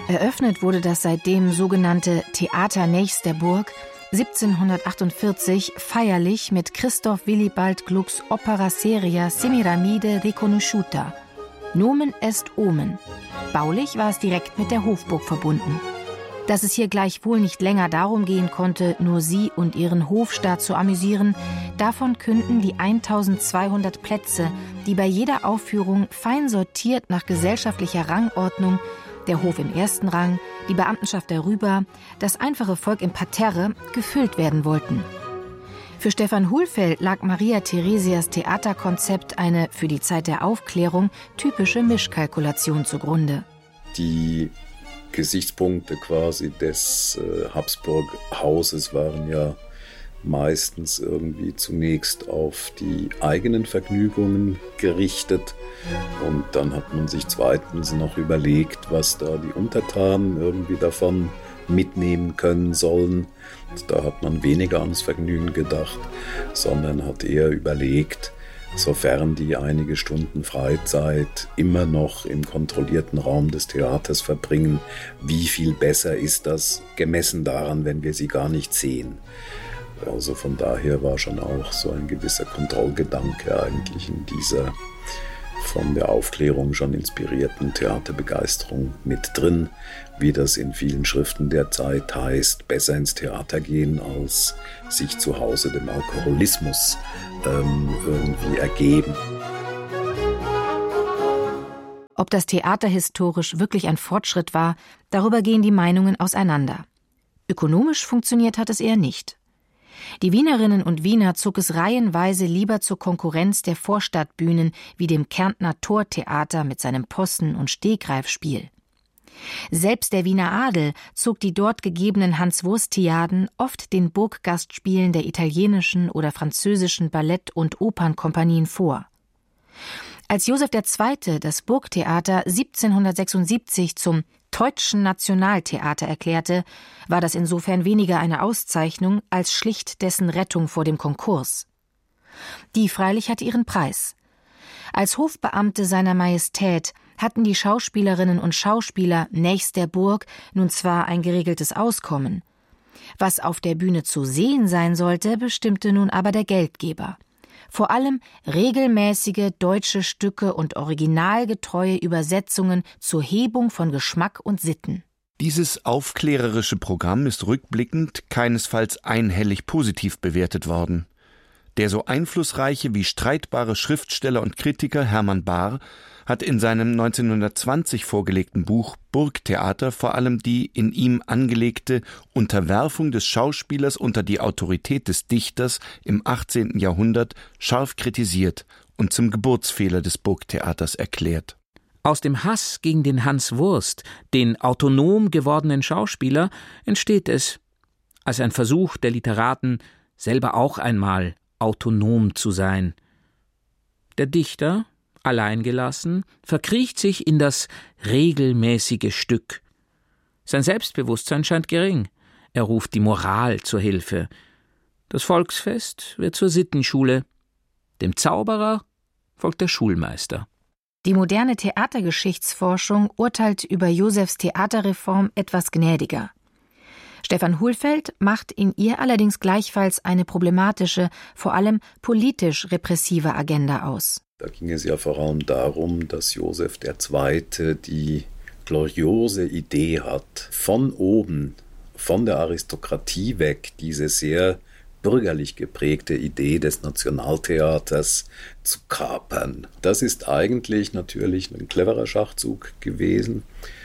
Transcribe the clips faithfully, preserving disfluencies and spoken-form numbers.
Eröffnet wurde das seitdem sogenannte Theater nächster Burg siebzehnhundertachtundvierzig feierlich mit Christoph Willibald Glucks Opera seria Semiramide riconosciuta. Nomen est omen. Baulich war es direkt mit der Hofburg verbunden. Dass es hier gleichwohl nicht länger darum gehen konnte, nur sie und ihren Hofstaat zu amüsieren, davon künden die eintausendzweihundert Plätze, die bei jeder Aufführung fein sortiert nach gesellschaftlicher Rangordnung, der Hof im ersten Rang, die Beamtenschaft darüber, das einfache Volk im Parterre, gefüllt werden wollten. Für Stefan Hulfeld lag Maria Theresias Theaterkonzept eine für die Zeit der Aufklärung typische Mischkalkulation zugrunde. Die Gesichtspunkte quasi des äh, Habsburg-Hauses waren ja meistens irgendwie zunächst auf die eigenen Vergnügungen gerichtet. Und dann hat man sich zweitens noch überlegt, was da die Untertanen irgendwie davon mitnehmen können sollen. Da hat man weniger ans Vergnügen gedacht, sondern hat eher überlegt, sofern die einige Stunden Freizeit immer noch im kontrollierten Raum des Theaters verbringen, wie viel besser ist das, gemessen daran, wenn wir sie gar nicht sehen. Also von daher war schon auch so ein gewisser Kontrollgedanke eigentlich in dieser von der Aufklärung schon inspirierten Theaterbegeisterung mit drin, wie das in vielen Schriften der Zeit heißt, besser ins Theater gehen, als sich zu Hause dem Alkoholismus ähm, irgendwie ergeben. Ob das Theater historisch wirklich ein Fortschritt war, darüber gehen die Meinungen auseinander. Ökonomisch funktioniert hat es eher nicht. Die Wienerinnen und Wiener zog es reihenweise lieber zur Konkurrenz der Vorstadtbühnen wie dem Kärntner Tortheater mit seinem Possen- und Stegreifspiel. Selbst der Wiener Adel zog die dort gegebenen Hanswurstiaden oft den Burggastspielen der italienischen oder französischen Ballett- und Opernkompanien vor. Als Josef der Zweite das Burgtheater siebzehnhundertsechsundsiebzig zum Teutschen Nationaltheater erklärte, war das insofern weniger eine Auszeichnung als schlicht dessen Rettung vor dem Konkurs. Die freilich hatte ihren Preis. Als Hofbeamte seiner Majestät hatten die Schauspielerinnen und Schauspieler nächst der Burg nun zwar ein geregeltes Auskommen. Was auf der Bühne zu sehen sein sollte, bestimmte nun aber der Geldgeber. Vor allem regelmäßige deutsche Stücke und originalgetreue Übersetzungen zur Hebung von Geschmack und Sitten. Dieses aufklärerische Programm ist rückblickend keinesfalls einhellig positiv bewertet worden. Der so einflussreiche wie streitbare Schriftsteller und Kritiker Hermann Bahr hat in seinem neunzehnhundertzwanzig vorgelegten Buch Burgtheater vor allem die in ihm angelegte Unterwerfung des Schauspielers unter die Autorität des Dichters im achtzehnten Jahrhundert scharf kritisiert und zum Geburtsfehler des Burgtheaters erklärt. Aus dem Hass gegen den Hanswurst, den autonom gewordenen Schauspieler, entsteht es, als ein Versuch der Literaten, selber auch einmal autonom zu sein. Der Dichter, alleingelassen, verkriecht sich in das regelmäßige Stück. Sein Selbstbewusstsein scheint gering. Er ruft die Moral zur Hilfe. Das Volksfest wird zur Sittenschule. Dem Zauberer folgt der Schulmeister. Die moderne Theatergeschichtsforschung urteilt über Josefs Theaterreform etwas gnädiger. Stefan Hulfeld macht in ihr allerdings gleichfalls eine problematische, vor allem politisch repressive Agenda aus. Da ging es ja vor allem darum, dass Josef der Zweite die gloriose Idee hat, von oben, von der Aristokratie weg, diese sehr bürgerlich geprägte Idee des Nationaltheaters zu kapern. Das ist eigentlich natürlich ein cleverer Schachzug gewesen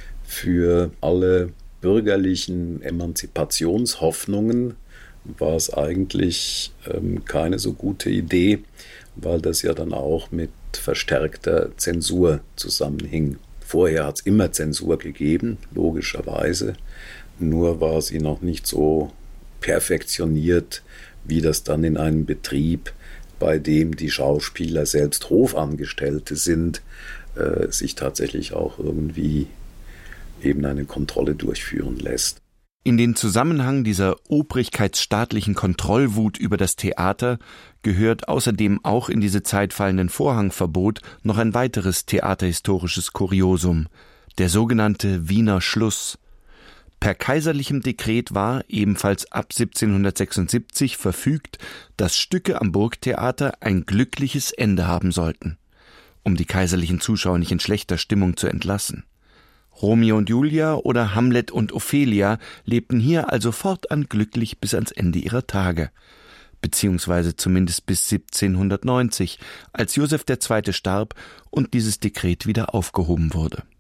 für alle bürgerlichen Emanzipationshoffnungen, war es eigentlich ähm, keine so gute Idee, weil das ja dann auch mit verstärkter Zensur zusammenhing. Vorher hat es immer Zensur gegeben, logischerweise, nur war sie noch nicht so perfektioniert, wie das dann in einem Betrieb, bei dem die Schauspieler selbst Hofangestellte sind, äh, sich tatsächlich auch irgendwie eben eine Kontrolle durchführen lässt. In den Zusammenhang dieser obrigkeitsstaatlichen Kontrollwut über das Theater gehört außerdem auch in diese Zeit fallenden Vorhangverbot noch ein weiteres theaterhistorisches Kuriosum, der sogenannte Wiener Schluss. Per kaiserlichem Dekret war, ebenfalls ab siebzehnhundertsechsundsiebzig, verfügt, dass Stücke am Burgtheater ein glückliches Ende haben sollten, um die kaiserlichen Zuschauer nicht in schlechter Stimmung zu entlassen. Romeo und Julia oder Hamlet und Ophelia lebten hier also fortan glücklich bis ans Ende ihrer Tage, beziehungsweise zumindest bis siebzehnhundertneunzig, als Joseph der Zweite starb und dieses Dekret wieder aufgehoben wurde.